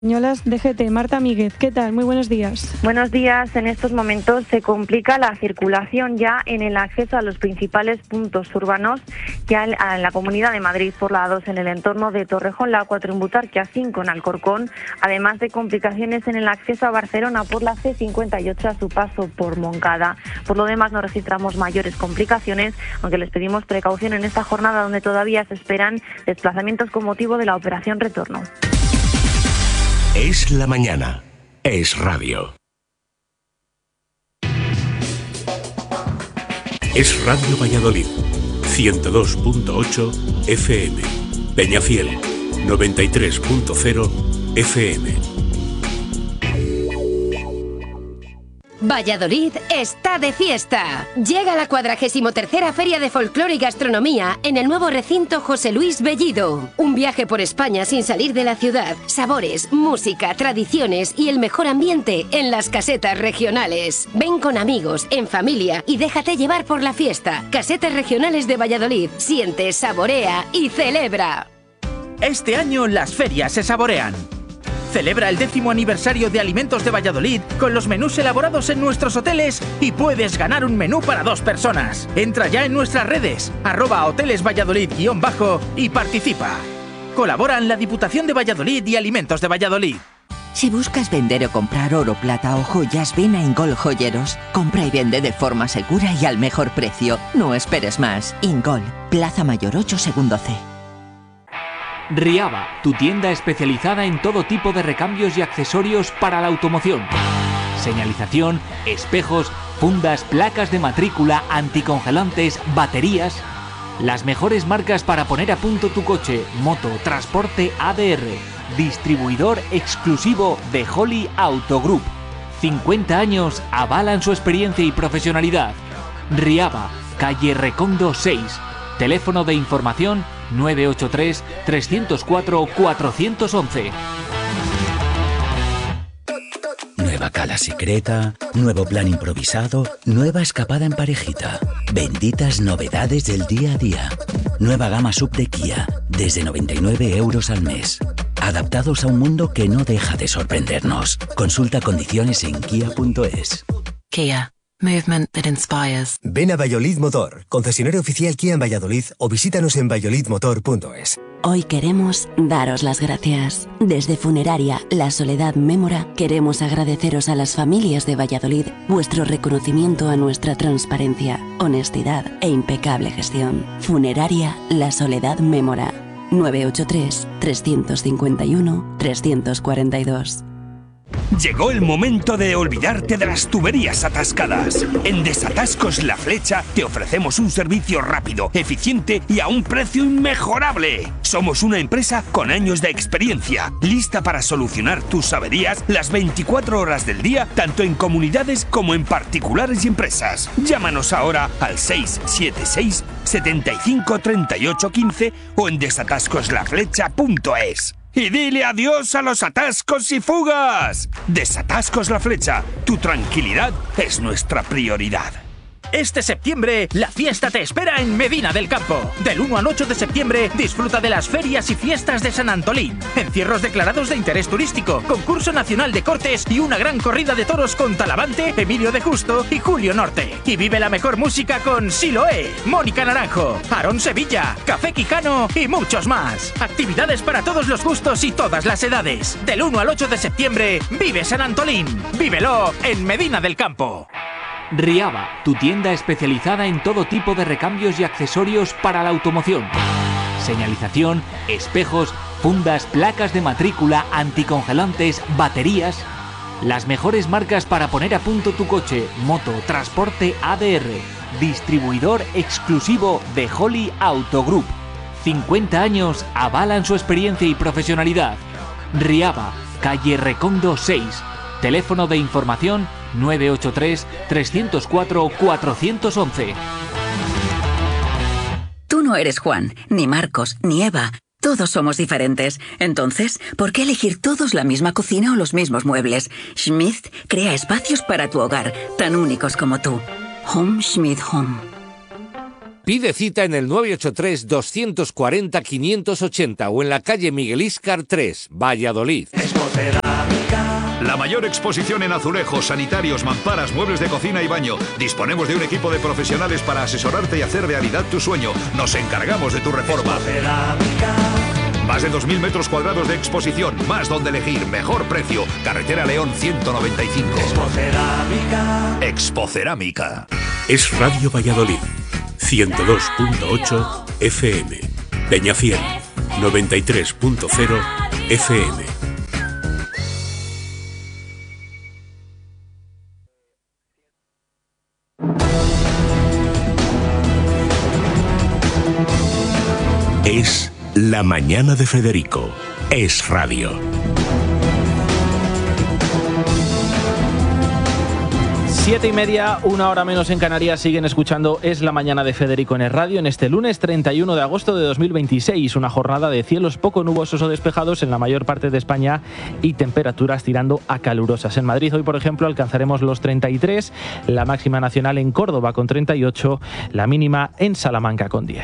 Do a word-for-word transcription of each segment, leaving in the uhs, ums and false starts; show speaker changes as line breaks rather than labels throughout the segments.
Españolas D G T, Marta Míguez, ¿qué tal? Muy buenos días.
Buenos días. En estos momentos se complica la circulación ya en el acceso a los principales puntos urbanos que hay en la Comunidad de Madrid, por la A dos en el entorno de Torrejón, la A cuatro en Butarque, A cinco en Alcorcón, además de complicaciones en el acceso a Barcelona por la C cincuenta y ocho a su paso por Moncada. Por lo demás no registramos mayores complicaciones, aunque les pedimos precaución en esta jornada donde todavía se esperan desplazamientos con motivo de la operación retorno.
Es la mañana. Es radio. Es Radio Valladolid. ciento dos punto ocho F M. Peñafiel. noventa y tres punto cero F M.
Valladolid está de fiesta. Llega la cuadragésimo tercera Feria de Folclore y Gastronomía en el nuevo recinto José Luis Bellido. Un viaje por España sin salir de la ciudad. Sabores, música, tradiciones y el mejor ambiente en las casetas regionales. Ven con amigos, en familia y déjate llevar por la fiesta. Casetas regionales de Valladolid. Siente, saborea y celebra.
Este año las ferias se saborean. Celebra el décimo aniversario de Alimentos de Valladolid con los menús elaborados en nuestros hoteles y puedes ganar un menú para dos personas. Entra ya en nuestras redes, arroba hoteles Valladolid guión bajo y participa. Colaboran la Diputación de Valladolid y Alimentos de Valladolid.
Si buscas vender o comprar oro, plata o joyas, ven a Ingol Joyeros. Compra y vende de forma segura y al mejor precio. No esperes más. Ingol, Plaza Mayor ocho, segundo C.
Riaba, tu tienda especializada en todo tipo de recambios y accesorios para la automoción. Señalización, espejos, fundas, placas de matrícula, anticongelantes, baterías. Las mejores marcas para poner a punto tu coche, moto, transporte A D R. Distribuidor exclusivo de Holly Auto Group. cincuenta años avalan su experiencia y profesionalidad. Riaba, calle Recondo seis. Teléfono de información nueve ocho tres, tres cero cuatro, cuatro uno uno.
Nueva cala secreta, nuevo plan improvisado, nueva escapada en parejita. Benditas novedades del día a día. Nueva gama sub de Kia, desde noventa y nueve euros al mes. Adaptados a un mundo que no deja de sorprendernos. Consulta condiciones en kia punto es.
Kia. Movement that inspires.
Ven a Valladolid Motor, concesionario oficial Kia en Valladolid, o visítanos en valladolid motor punto es.
Hoy queremos daros las gracias. Desde Funeraria La Soledad Mémora queremos agradeceros a las familias de Valladolid vuestro reconocimiento a nuestra transparencia, honestidad e impecable gestión. Funeraria La Soledad Mémora. nueve ocho tres, tres cinco uno, tres cuatro dos.
Llegó el momento de olvidarte de las tuberías atascadas. En Desatascos La Flecha te ofrecemos un servicio rápido, eficiente y a un precio inmejorable. Somos una empresa con años de experiencia, lista para solucionar tus averías las veinticuatro horas del día, tanto en comunidades como en particulares y empresas. Llámanos ahora al seis siete seis, setenta y cinco, treinta y ocho, quince o en desatascos la flecha punto es. Y dile adiós a los atascos y fugas. Desatascos La Flecha. Tu tranquilidad es nuestra prioridad.
Este septiembre, la fiesta te espera en Medina del Campo. Del uno al ocho de septiembre, disfruta de las ferias y fiestas de San Antolín. Encierros declarados de interés turístico, concurso nacional de cortes y una gran corrida de toros con Talavante, Emilio de Justo y Julio Norte. Y vive la mejor música con Siloé, Mónica Naranjo, Aarón Sevilla, Café Quijano y muchos más. Actividades para todos los gustos y todas las edades. Del uno al ocho de septiembre, vive San Antolín. Vívelo en Medina del Campo.
Riaba, tu tienda especializada en todo tipo de recambios y accesorios para la automoción. Señalización, espejos, fundas, placas de matrícula, anticongelantes, baterías. Las mejores marcas para poner a punto tu coche, moto, transporte A D R. Distribuidor exclusivo de Holly Auto Group. cincuenta años avalan su experiencia y profesionalidad. Riaba, calle Recondo seis. Teléfono de información nueve ocho tres, tres cero cuatro, cuatro uno uno.
Tú no eres Juan, ni Marcos, ni Eva. Todos somos diferentes. Entonces, ¿por qué elegir todos la misma cocina o los mismos muebles? Schmidt crea espacios para tu hogar, tan únicos como tú. Home Schmidt Home.
Pide cita en el nueve ocho tres, dos cuatro cero, cinco ocho cero o en la calle Miguel Íscar tres, Valladolid.
La mayor exposición en azulejos, sanitarios, mamparas, muebles de cocina y baño. Disponemos de un equipo de profesionales para asesorarte y hacer realidad tu sueño. Nos encargamos de tu reforma. Más de dos mil metros cuadrados de exposición, más donde elegir, mejor precio. Carretera León ciento noventa y cinco. Expocerámica. Expocerámica.
Es Radio Valladolid, ciento dos punto ocho F M. Peñafiel, noventa y tres punto cero F M. Es La Mañana de Federico. Es radio.
Siete y media, una hora menos en Canarias, siguen escuchando Es la Mañana de Federico en el radio en este lunes treinta y uno de agosto de dos mil veintiséis, una jornada de cielos poco nubosos o despejados en la mayor parte de España y temperaturas tirando a calurosas. En Madrid hoy, por ejemplo, alcanzaremos los treinta y tres, la máxima nacional en Córdoba con treinta y ocho, la mínima en Salamanca con diez.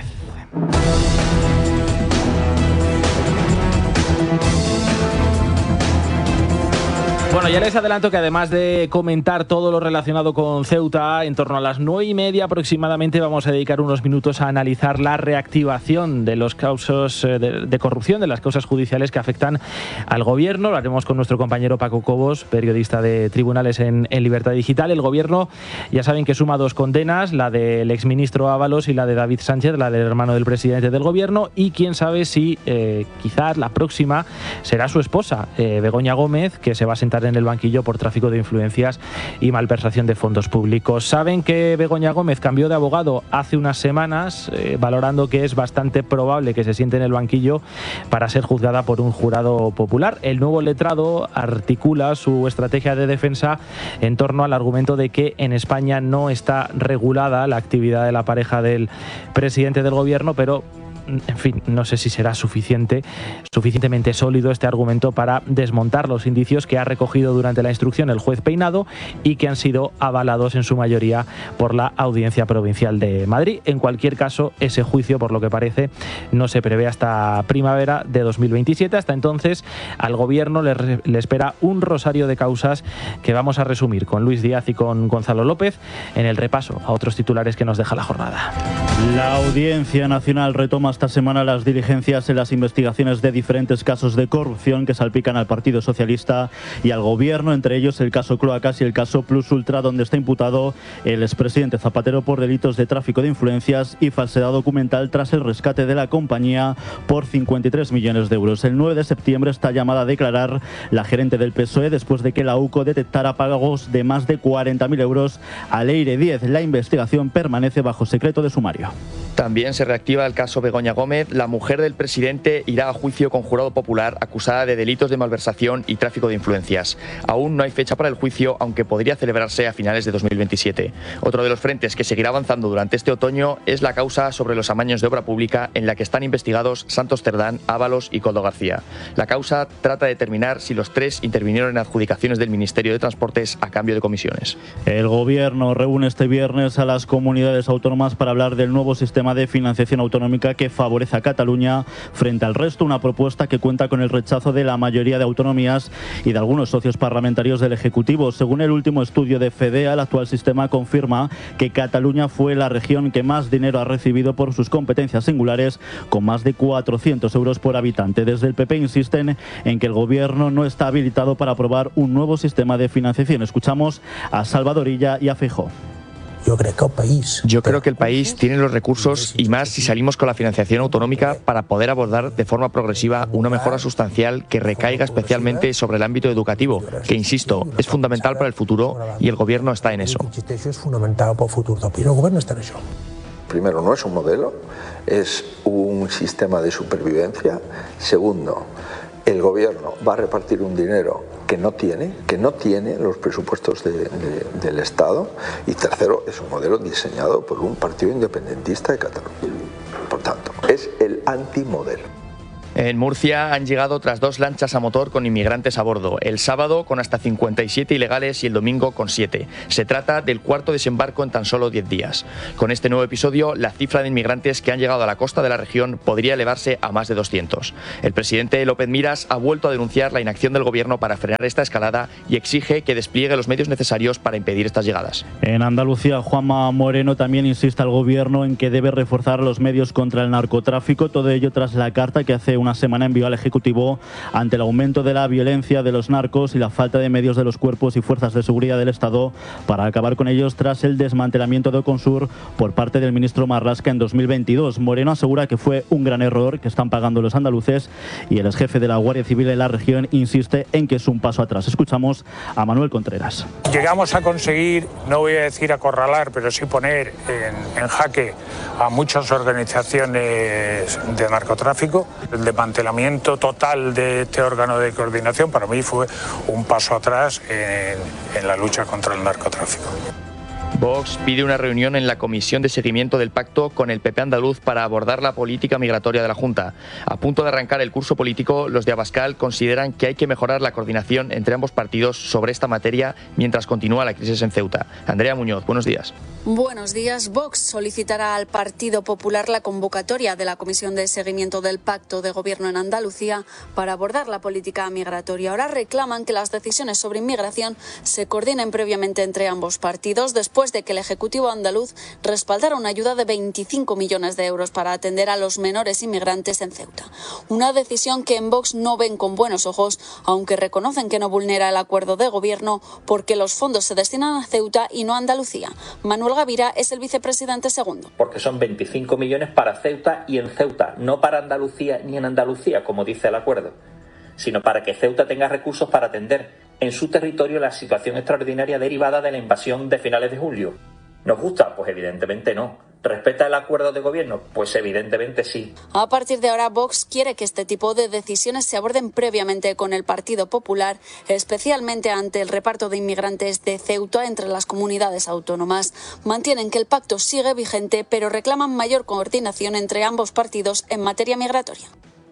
Bueno, ya les adelanto que además de comentar todo lo relacionado con Ceuta, en torno a las nueve y media aproximadamente vamos a dedicar unos minutos a analizar la reactivación de los casos de, de corrupción, de las causas judiciales que afectan al gobierno. Lo haremos con nuestro compañero Paco Cobos, periodista de Tribunales en, en Libertad Digital. El gobierno, ya saben que suma dos condenas, la del exministro Ábalos y la de David Sánchez, la del hermano del presidente del gobierno, y quién sabe si eh, quizás la próxima será su esposa, eh, Begoña Gómez, que se va a sentar en el banquillo por tráfico de influencias y malversación de fondos públicos. Saben que Begoña Gómez cambió de abogado hace unas semanas, eh, valorando que es bastante probable que se siente en el banquillo para ser juzgada por un jurado popular. El nuevo letrado articula su estrategia de defensa en torno al argumento de que en España no está regulada la actividad de la pareja del presidente del gobierno, pero en fin, no sé si será suficiente, suficientemente sólido este argumento para desmontar los indicios que ha recogido durante la instrucción el juez Peinado y que han sido avalados en su mayoría por la Audiencia Provincial de Madrid. En cualquier caso, ese juicio, por lo que parece, no se prevé hasta primavera de dos mil veintisiete. Hasta entonces, al gobierno le, le espera un rosario de causas que vamos a resumir con Luis Díaz y con Gonzalo López en el repaso a otros titulares que nos deja la jornada.
La Audiencia Nacional retoma esta semana las diligencias en las investigaciones de diferentes casos de corrupción que salpican al Partido Socialista y al Gobierno, entre ellos el caso Cloacas y el caso Plus Ultra, donde está imputado el expresidente Zapatero por delitos de tráfico de influencias y falsedad documental tras el rescate de la compañía por cincuenta y tres millones de euros. El nueve de septiembre está llamada a declarar la gerente del P S O E después de que la U C O detectara pagos de más de cuarenta mil euros a Leire Díez. La investigación permanece bajo secreto de sumario.
También se reactiva el caso Begoña Gómez. La mujer del presidente irá a juicio con jurado popular acusada de delitos de malversación y tráfico de influencias. Aún no hay fecha para el juicio, aunque podría celebrarse a finales de dos mil veintisiete. Otro de los frentes que seguirá avanzando durante este otoño es la causa sobre los amaños de obra pública en la que están investigados Santos Cerdán, Ábalos y Coldo García. La causa trata de determinar si los tres intervinieron en adjudicaciones del Ministerio de Transportes a cambio de comisiones.
El Gobierno reúne este viernes a las comunidades autónomas para hablar del nuevo sistema de financiación autonómica que favorece a Cataluña frente al resto, una propuesta que cuenta con el rechazo de la mayoría de autonomías y de algunos socios parlamentarios del Ejecutivo. Según el último estudio de FEDEA, el actual sistema confirma que Cataluña fue la región que más dinero ha recibido por sus competencias singulares, con más de cuatrocientos euros por habitante. Desde el P P insisten en que el Gobierno no está habilitado para aprobar un nuevo sistema de financiación. Escuchamos a Salvador Illa y a Feijóo.
Yo creo que el país, Yo creo que el país tiene los recursos y más si salimos con la financiación autonómica para poder abordar de forma progresiva una mejora sustancial que recaiga especialmente sobre el ámbito educativo, que insisto, es fundamental para el futuro y el Gobierno está en eso.
Es fundamental para el futuro y el Gobierno está en eso. Primero, no es un modelo, es un sistema de supervivencia. Segundo, el Gobierno va a repartir un dinero que no tiene, que no tiene los presupuestos de, de, del Estado. Y tercero, es un modelo diseñado por un partido independentista de Cataluña. Por tanto, es el antimodelo.
En Murcia han llegado tras dos lanchas a motor con inmigrantes a bordo. El sábado con hasta cincuenta y siete ilegales y el domingo con siete. Se trata del cuarto desembarco en tan solo diez días. Con este nuevo episodio, la cifra de inmigrantes que han llegado a la costa de la región podría elevarse a más de doscientos. El presidente López Miras ha vuelto a denunciar la inacción del gobierno para frenar esta escalada y exige que despliegue los medios necesarios para impedir estas llegadas.
En Andalucía, Juanma Moreno también insiste al gobierno en que debe reforzar los medios contra el narcotráfico. Todo ello tras la carta que hace una semana envió al Ejecutivo ante el aumento de la violencia de los narcos y la falta de medios de los cuerpos y fuerzas de seguridad del Estado para acabar con ellos tras el desmantelamiento de Oconsur por parte del ministro Marlaska en dos mil veintidós. Moreno asegura que fue un gran error que están pagando los andaluces y el exjefe de la Guardia Civil en la región insiste en que es un paso atrás. Escuchamos a Manuel Contreras.
Llegamos a conseguir, no voy a decir acorralar, pero sí poner en, en jaque a muchas organizaciones de narcotráfico. El desmantelamiento total de este órgano de coordinación para mí fue un paso atrás en, en la lucha contra el narcotráfico.
Vox pide una reunión en la Comisión de Seguimiento del Pacto con el P P andaluz para abordar la política migratoria de la Junta. A punto de arrancar el curso político, los de Abascal consideran que hay que mejorar la coordinación entre ambos partidos sobre esta materia mientras continúa la crisis en Ceuta. Andrea Muñoz, buenos días.
Buenos días. Vox solicitará al Partido Popular la convocatoria de la Comisión de Seguimiento del Pacto de Gobierno en Andalucía para abordar la política migratoria. Ahora reclaman que las decisiones sobre inmigración se coordinen previamente entre ambos partidos después de que el Ejecutivo andaluz respaldara una ayuda de veinticinco millones de euros para atender a los menores inmigrantes en Ceuta. Una decisión que en Vox no ven con buenos ojos, aunque reconocen que no vulnera el acuerdo de gobierno porque los fondos se destinan a Ceuta y no a Andalucía. Manuel Gavira es el vicepresidente segundo.
Porque son veinticinco millones para Ceuta y en Ceuta, no para Andalucía ni en Andalucía, como dice el acuerdo, sino para que Ceuta tenga recursos para atender en su territorio la situación extraordinaria derivada de la invasión de finales de julio. ¿Nos gusta? Pues evidentemente no. ¿Respeta el acuerdo de gobierno? Pues evidentemente sí.
A partir de ahora, Vox quiere que este tipo de decisiones se aborden previamente con el Partido Popular, especialmente ante el reparto de inmigrantes de Ceuta entre las comunidades autónomas. Mantienen que el pacto sigue vigente, pero reclaman mayor coordinación entre ambos partidos en materia migratoria.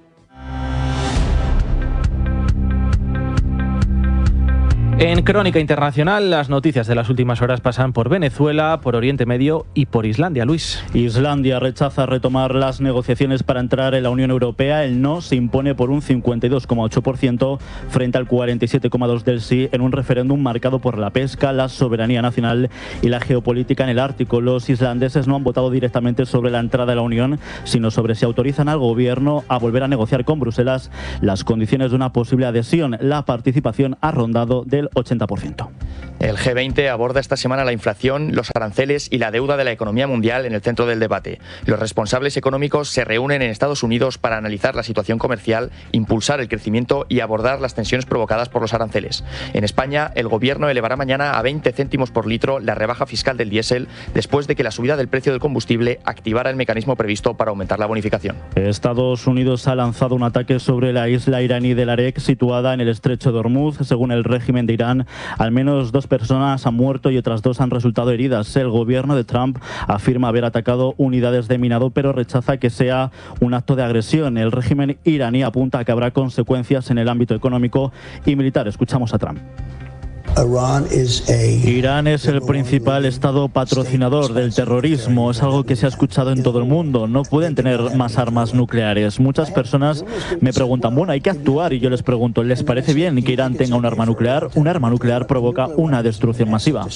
En Crónica Internacional, las noticias de las últimas horas pasan por Venezuela, por Oriente Medio y por Islandia. Luis.
Islandia rechaza retomar las negociaciones para entrar en la Unión Europea. El no se impone por un cincuenta y dos coma ocho por ciento frente al cuarenta y siete coma dos por ciento del sí en un referéndum marcado por la pesca, la soberanía nacional y la geopolítica en el Ártico. Los islandeses no han votado directamente sobre la entrada a la Unión, sino sobre si autorizan al gobierno a volver a negociar con Bruselas las condiciones de una posible adhesión. La participación ha rondado del ochenta por ciento.
El G veinte aborda esta semana la inflación, los aranceles y la deuda de la economía mundial en el centro del debate. Los responsables económicos se reúnen en Estados Unidos para analizar la situación comercial, impulsar el crecimiento y abordar las tensiones provocadas por los aranceles. En España, el gobierno elevará mañana a veinte céntimos por litro la rebaja fiscal del diésel después de que la subida del precio del combustible activara el mecanismo previsto para aumentar la bonificación.
Estados Unidos ha lanzado un ataque sobre la isla iraní de Larek, situada en el estrecho de Hormuz. Según el régimen de Irán, al menos dos personas han muerto y otras dos han resultado heridas. El gobierno de Trump afirma haber atacado unidades de minado, pero rechaza que sea un acto de agresión. El régimen iraní apunta a que habrá consecuencias en el ámbito económico y militar. Escuchamos a Trump. Irán es el principal estado patrocinador del terrorismo. Es algo que se ha escuchado en todo el mundo. No pueden tener más armas nucleares. Muchas personas me preguntan, bueno, hay que actuar. Y yo les pregunto, ¿les parece bien que Irán tenga un arma nuclear? Un arma nuclear provoca una destrucción masiva.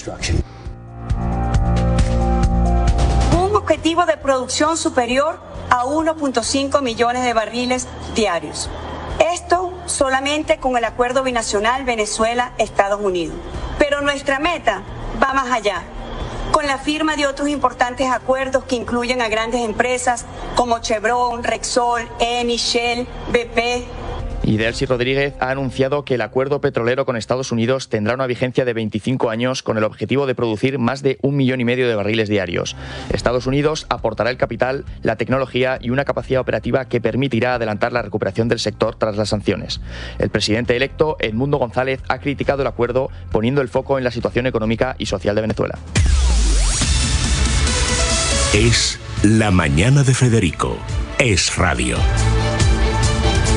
Un objetivo de producción superior a uno punto cinco millones de barriles diarios. Esto solamente con el acuerdo binacional Venezuela-Estados Unidos. Pero nuestra meta va más allá, con la firma de otros importantes acuerdos que incluyen a grandes empresas como Chevron, Repsol, Eni, Shell, B P.
Y Delcy Rodríguez ha anunciado que el acuerdo petrolero con Estados Unidos tendrá una vigencia de veinticinco años con el objetivo de producir más de un millón y medio de barriles diarios. Estados Unidos aportará el capital, la tecnología y una capacidad operativa que permitirá adelantar la recuperación del sector tras las sanciones. El presidente electo, Edmundo González, ha criticado el acuerdo poniendo el foco en la situación económica y social de Venezuela.
Es la mañana de Federico. Es radio.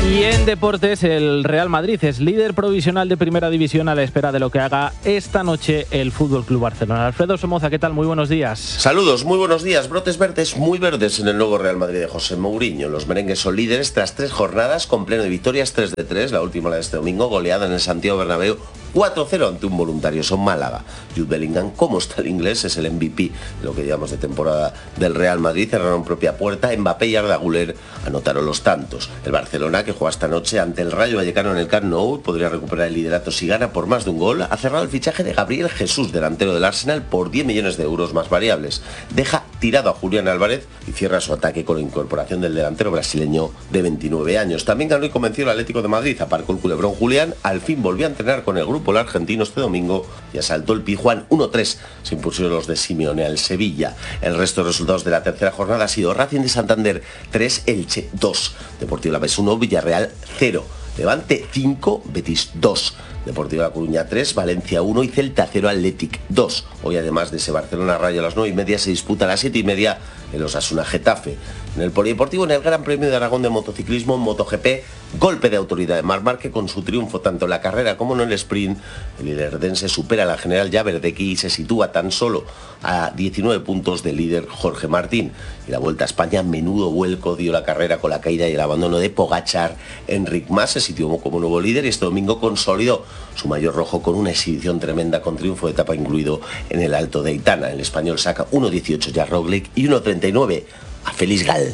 Y en deportes, el Real Madrid es líder provisional de Primera División a la espera de lo que haga esta noche el F C Barcelona. Alfredo Somoza, ¿qué tal? Muy buenos días.
Saludos, muy buenos días. Brotes verdes muy verdes en el nuevo Real Madrid de José Mourinho. Los merengues son líderes tras tres jornadas con pleno de victorias, tres de tres, la última la de este domingo, goleada en el Santiago Bernabéu cuatro cero ante un voluntarioso Málaga. Jude Bellingham, como está el inglés, es el M V P de lo que llevamos de temporada del Real Madrid. Cerraron propia puerta, Mbappé y Arda Güler anotaron los tantos. El Barcelona, que juega esta noche ante el Rayo Vallecano en el Camp Nou, podría recuperar el liderato si gana por más de un gol. Ha cerrado el fichaje de Gabriel Jesús, delantero del Arsenal, por diez millones de euros más variables. Deja tirado a Julián Álvarez y cierra su ataque con la incorporación del delantero brasileño de veintinueve años. También ganó y convenció el Atlético de Madrid. Aparcó el culebrón Julián, al fin volvió a entrenar con el grupo el argentino este domingo y asaltó el Pizjuán uno tres. Se impusieron los de Simeone al Sevilla. El resto de resultados de la tercera jornada ha sido Racing de Santander tres, Elche dos, Deportivo Alavés uno, Villarreal cero, Levante cinco, Betis dos, Deportivo La Coruña tres, Valencia uno y Celta cero, Athletic dos. Hoy, además de ese Barcelona Rayo a las nueve y media, se disputa a las siete y media el Osasuna Getafe. En el Polideportivo, en el Gran Premio de Aragón de Motociclismo, MotoGP, golpe de autoridad de Marc Márquez con su triunfo tanto en la carrera como en el sprint. El líder dense supera a la general Javerdecki y se sitúa tan solo a diecinueve puntos del líder Jorge Martín. Y la Vuelta a España, menudo vuelco dio la carrera con la caída y el abandono de Pogačar. Enric Mas se situó como nuevo líder y este domingo consolidó su maillot rojo con una exhibición tremenda, con triunfo de etapa incluido en el Alto de Aitana. El español saca uno dieciocho ya Roglic y uno treinta y nueve a Félix Gal.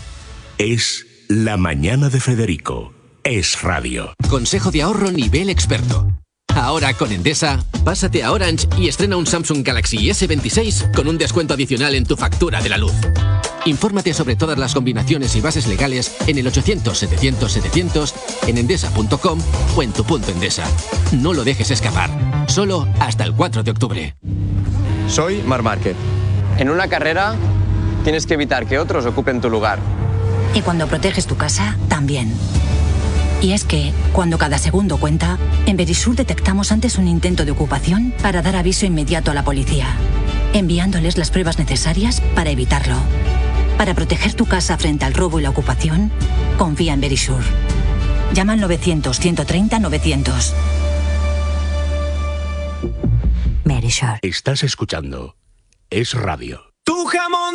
Es la mañana de Federico. Es radio.
Consejo de ahorro nivel experto. Ahora con Endesa, pásate a Orange y estrena un Samsung Galaxy ese veintiséis con un descuento adicional en tu factura de la luz. Infórmate sobre todas las combinaciones y bases legales en el ochocientos setecientos setecientos, en endesa punto com o en tu punto Endesa. No lo dejes escapar. Solo hasta el cuatro de octubre.
Soy Marc Márquez. En una carrera tienes que evitar que otros ocupen tu lugar.
Y cuando proteges tu casa, también. Y es que, cuando cada segundo cuenta, en Verisur detectamos antes un intento de ocupación para dar aviso inmediato a la policía, enviándoles las pruebas necesarias para evitarlo. Para proteger tu casa frente al robo y la ocupación, confía en Verisur. Llama al novecientos, ciento treinta, novecientos. Verisur.
Estás escuchando Es Radio.
Tu jamón